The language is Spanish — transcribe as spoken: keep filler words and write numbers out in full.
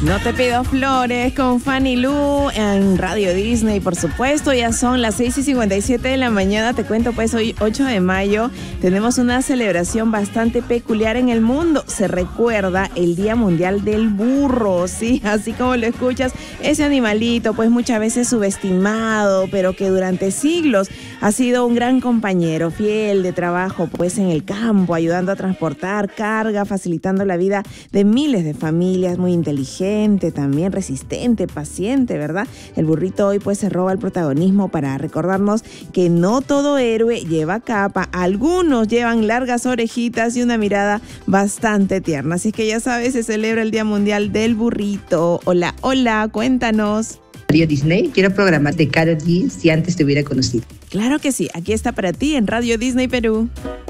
No te pido flores con Fanny Lu en Radio Disney, por supuesto. Ya son las seis y cincuenta y siete de la mañana. Te cuento, pues hoy ocho de mayo tenemos una celebración bastante peculiar en el mundo. Se recuerda el Día Mundial del Burro, sí, así como lo escuchas. Ese animalito, pues muchas veces subestimado, pero que durante siglos ha sido un gran compañero, fiel de trabajo, pues en el campo, ayudando a transportar carga, facilitando la vida de miles de familias, muy inteligentes, también resistente, paciente, ¿verdad? El burrito hoy pues se roba el protagonismo para recordarnos que no todo héroe lleva capa, algunos llevan largas orejitas y una mirada bastante tierna. Así es que ya sabes, se celebra el Día Mundial del Burrito. Hola, hola, cuéntanos. Radio Disney, quiero programar de Karol G si antes te hubiera conocido. Claro que sí, aquí está para ti en Radio Disney Perú.